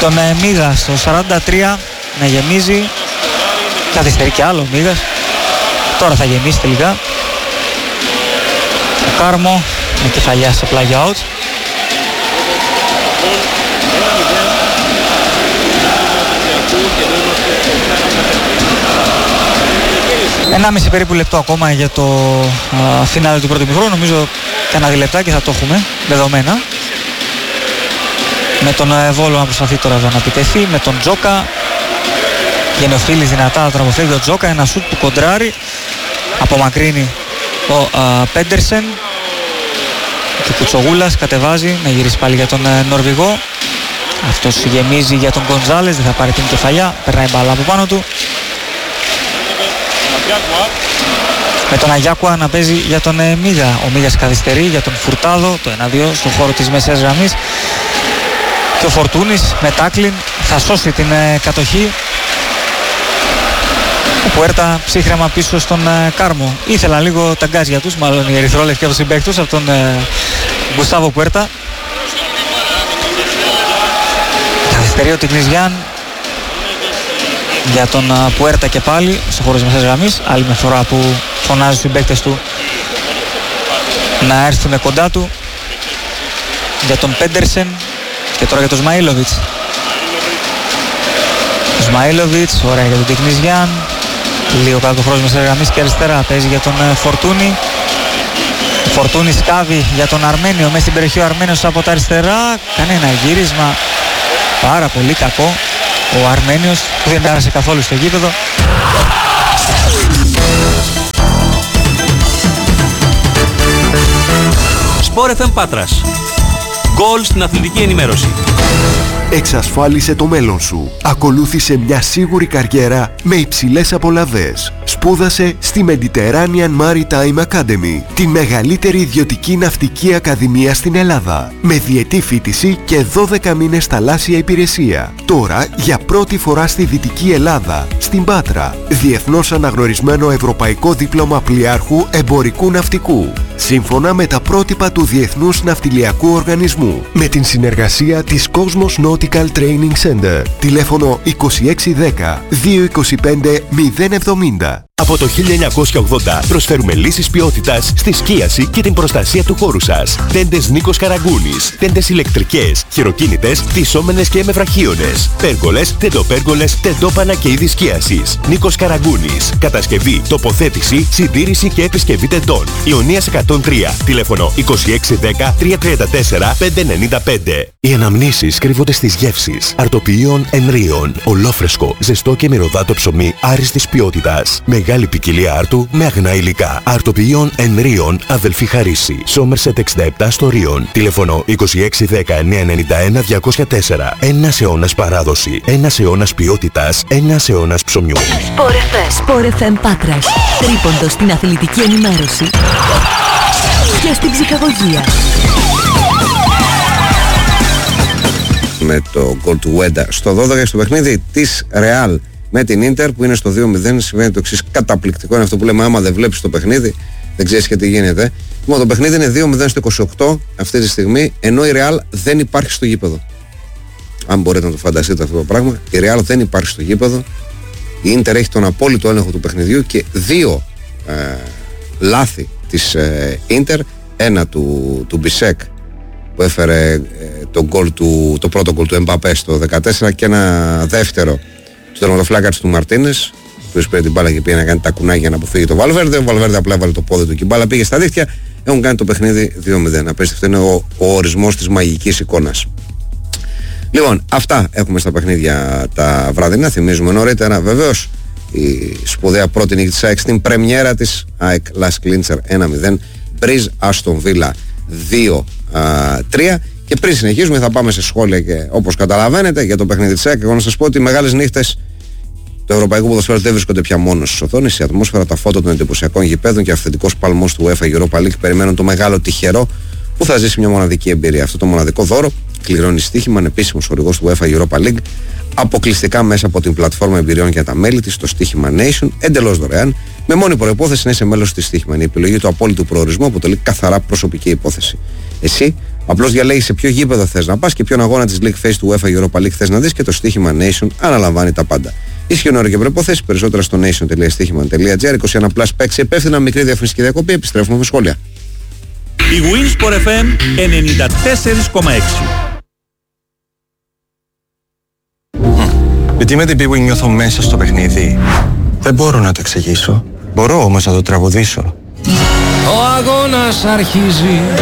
τον Μίγα στο 43 να γεμίζει. Καθυστερεί κι άλλο ο Μίγας. Τώρα θα γεμίσει τελικά. Ο Κάρμο με κεφαλιά σε πλάγια out. 1,5 περίπου λεπτό ακόμα για το φινάλε του πρώτου ημιχρόνου. Νομίζω κανένα λεπτάκι θα το έχουμε δεδομένα. Με τον Βόλο να προσπαθεί τώρα εδώ να επιτεθεί. Με τον Τζόκα. Γενοφίλης δυνατά, τραβοφεύγει ο Τζόκα. Ένα σουτ που κοντράρει. Απομακρύνει ο Πέντερσεν. Και ο Κουτσογούλας κατεβάζει να γυρίσει πάλι για τον Νορβηγό. Αυτός γεμίζει για τον Γκονζάλες. Δεν θα πάρει την κεφαλιά. Περνάει μπάλα από πάνω του. Με τον Αγιάκουα να παίζει για τον Μίγα. Ο Μίγας καθυστερεί για τον Φουρτάδο. Το 1-2 στον χώρο της μεσαίας γραμμής. Και ο Φορτούνης με τάκλιν θα σώσει την κατοχή. Ο Πουέρτα ψύχρεμα πίσω στον Κάρμο. Ήθελαν λίγο τα γκάζια τους, μάλλον οι ερυθρόλευκοι από τους συμπαίκτους, από τον Γκουστάβο Πουέρτα. Καθυστερεί ο Τιγνιζιάν για τον Πουέρτα και πάλι στο χώρο της μεσαίας γραμμής. Άλλη μια φορά που φωνάζει στους συμπαίκτες του να έρθουν κοντά του. Για τον Πέντερσεν και τώρα για τον Σμαΐλοβιτς. Ο Σμαΐλοβιτς, ωραία για τον Τιγνιζιάν. Λίγο κάτω χρόνος μεσαίας γραμμής και αριστερά παίζει για τον Φορτούνη. Ο Φορτούνης σκάβει για τον Αρμένιο μέσα στην περιοχή. Ο Αρμένιος από τα αριστερά κάνει ένα γύρισμα πάρα πολύ κακό. Ο Αρμένιος που δεν πέρασε καθόλου στο γήπεδο. Sport FM Πάτρας. Γκολ στην αθλητική ενημέρωση. Εξασφάλισε το μέλλον σου. Ακολούθησε μια σίγουρη καριέρα με υψηλές απολαβές. Σπούδασε στη Mediterranean Maritime Academy, τη μεγαλύτερη ιδιωτική ναυτική ακαδημία στην Ελλάδα, με διετή φοιτηση και 12 μήνες θαλάσσια υπηρεσία. Τώρα, για πρώτη φορά στη Δυτική Ελλάδα, στην Πάτρα, διεθνώς αναγνωρισμένο ευρωπαϊκό δίπλωμα πλοιάρχου εμπορικού ναυτικού, σύμφωνα με τα πρότυπα του Διεθνούς Ναυτιλιακού Οργανισμού, με την συνεργασία της Cosmos Nautical Training Center. Τηλέφωνο 2610 225 070. Από το 1980 προσφέρουμε λύσεις ποιότητας στη σκίαση και την προστασία του χώρου σας. Τέντες Νίκος Καραγκούνης. Τέντες ηλεκτρικές, χειροκίνητες, τυσσόμενες και εμεφραχίονες. Πέργολες, τεντοπέργολες, τεντόπανα και είδη σκίασης. Νίκος Καραγκούνης. Κατασκευή, τοποθέτηση, συντήρηση και επισκευή τεντών. Ιωνίας 103. Τηλέφωνο 2610 334 595. Οι αναμνήσεις κρύβονται στις γεύσεις. Αρτοποιείων Ενρίων. Ολόφρεσκο, ζεστό και μυρωδάτο ψωμί άριστης ποιότητας. Μεγάλη ποικιλία άρτου με αγνά υλικά. Αρτοποιείων Ενρίων, αδελφή Χαρίση. Σόμερσετ 67 στο Ρίον. Τηλέφωνο 2610 991 204. Ένας αιώνας παράδοση. Ένας αιώνας ποιότητας. Ένας αιώνας ψωμιού. Sport FM Πάτρας. Τρίποντο στην αθλητική ενημέρωση και στην ψυχαγωγία. Με το γκολ του Ουέντα στο 12 στο παιχνίδι της Ρεάλ με την Ίντερ που είναι στο 2-0, συμβαίνει το εξής καταπληκτικό. Είναι αυτό που λέμε: άμα δεν βλέπεις το παιχνίδι, δεν ξέρεις και τι γίνεται. Λοιπόν, το παιχνίδι είναι 2-0 στο 28 αυτή τη στιγμή, ενώ η Ρεάλ δεν υπάρχει στο γήπεδο. Αν μπορείτε να το φανταστείτε αυτό το πράγμα, η Ρεάλ δεν υπάρχει στο γήπεδο. Η Ίντερ έχει τον απόλυτο έλεγχο του παιχνιδιού και δύο λάθη της Ίντερ. Ένα του Μπισέκ που έφερε το πρώτο γκολ του Εμπαπέ στο 14 και ένα δεύτερο του τερματοφύλακα του Μαρτίνες, που πήρε την μπάλα και πήγε να κάνει τα κουνάκια για να αποφύγει το Βαλβέρντε. Ο Βαλβέρντε απλά έβαλε το πόδι του και η μπάλα πήγε στα δίχτυα. Έχουν κάνει το παιχνίδι 2-0. Απίστευτο, είναι ο ορισμός της μαγικής εικόνας. Λοιπόν, αυτά έχουμε στα παιχνίδια τα βραδινά. Θυμίζουμε νωρίτερα βεβαίως η σπουδαία πρώτη νίκη της ΑΕΚ στην πρεμιέρα της. ΑΕΚ Las Clincher 1-0, Μπριζ Άστον Βίλα 2-3. Και πριν συνεχίσουμε θα πάμε σε σχόλια και όπως καταλαβαίνετε για το παιχνίδι της ΑΕΚ. Εγώ να σας πω ότι οι μεγάλες νύχτες του ευρωπαϊκού ποδοσφαίρου δεν βρίσκονται πια μόνο στις οθόνες. Η ατμόσφαιρα, τα φώτα των εντυπωσιακών γηπέδων και ο αυθεντικός παλμός του UEFA Europa League περιμένουν το μεγάλο τυχερό που θα ζήσει μια μοναδική εμπειρία. Αυτό το μοναδικό δώρο κληρώνει στοίχημα, ανεπίσημος χορηγός του UEFA Europa League, αποκλειστικά μέσα από την πλατφόρμα εμπειριών για τα μέλη της, το Στοίχημα Nation, εντελώς δωρεάν, με μόνη προϋπόθεση να είσαι μέλος της Στοίχημα. Η επιλογή του απόλυτου προορισμού αποτελεί καθαρά προσωπική υπόθεση. Εσύ Απλώς διαλέγεις σε ποιο γήπεδο θες να πας και ποιον αγώνα της League Phase του UEFA Europa League θες να δεις και το στοίχημα Nation αναλαμβάνει τα πάντα. Ισχύουν όροι και προϋποθέσεις, περισσότερα στο nation.stοίχημα.gr. 21+ παίξει επεύθυνα, μικρή διαφημιστική διακοπή, επιστρέφουμε με σχόλια. Η Winsport FM 94,6. Γιατί με την πίγου νιώθω μέσα στο παιχνίδι. Δεν μπορώ να το εξηγήσω. Μπορώ όμως να το τραγουδήσω. Ο αγώνας αρχίζει.